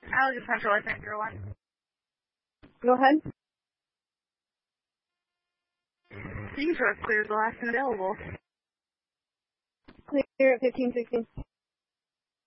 Allegan Central, I think, 01. Go ahead. Steam truck clears the last available. Clear at 1516.